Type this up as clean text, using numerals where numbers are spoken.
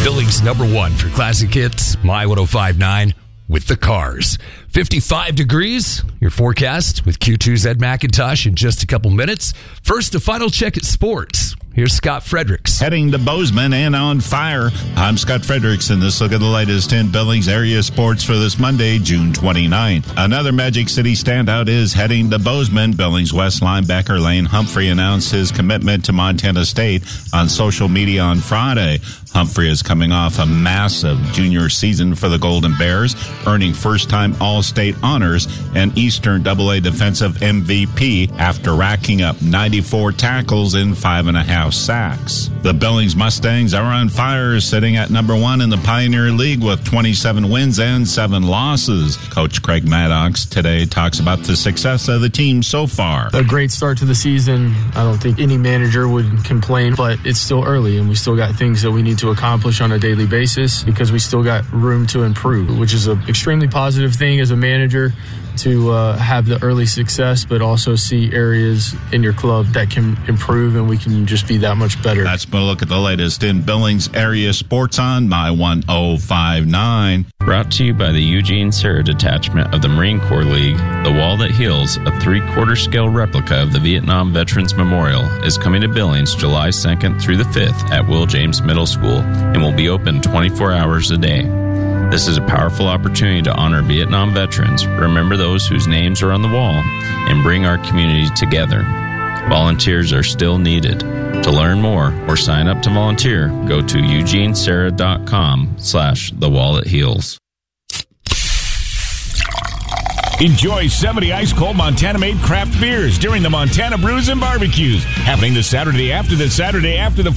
Billings #1 for classic hits, My 105.9 with the Cars. 55 degrees, your forecast with Q2's Ed McIntosh in just a couple minutes. First, a final check at sports. Here's Scott Fredericks. Heading to Bozeman and on fire. I'm Scott Fredericks, and this look at the latest in Billings area sports for this Monday, June 29th. Another Magic City standout is heading to Bozeman. Billings West linebacker Lane Humphrey announced his commitment to Montana State on social media on Friday. Humphrey is coming off a massive junior season for the Golden Bears, earning first-time All-State honors and Eastern AA Defensive MVP after racking up 94 tackles and 5.5 sacks. The Billings Mustangs are on fire, sitting at #1 in the Pioneer League with 27 wins and 7 losses. Coach Craig Maddox today talks about the success of the team so far. A great start to the season. I don't think any manager would complain, but it's still early and we still got things that we need to accomplish on a daily basis because we still got room to improve, which is an extremely positive thing as a manager to have the early success, but also see areas in your club that can improve and we can just be that much better. That's a look at the latest in Billings area sports on My 105.9. Brought to you by the Eugene Serra Detachment of the Marine Corps League, The Wall That Heals, a 3/4 scale replica of the Vietnam Veterans Memorial, is coming to Billings July 2nd through the 5th at Will James Middle School and will be open 24 hours a day. This is a powerful opportunity to honor Vietnam veterans, remember those whose names are on the wall, and bring our community together. Volunteers are still needed. To learn more or sign up to volunteer, go to eugeneserra.com/thewalletheals. Enjoy 70 ice-cold Montana-made craft beers during the Montana Brews and Barbecues, happening the Saturday after the